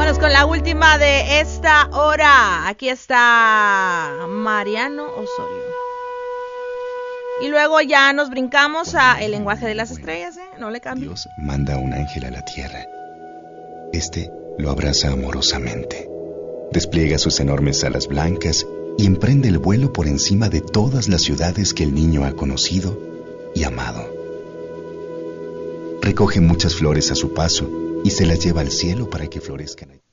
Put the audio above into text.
Vámonos con la última de esta hora. Aquí está Mariano Osorio. Y luego ya nos brincamos a el lenguaje de las estrellas, No le cambie. Dios manda a un ángel a la tierra. Este lo abraza amorosamente. Despliega sus enormes alas blancas y emprende el vuelo por encima de todas las ciudades que el niño ha conocido y amado. Recoge muchas flores a su paso y se las lleva al cielo para que florezcan allí.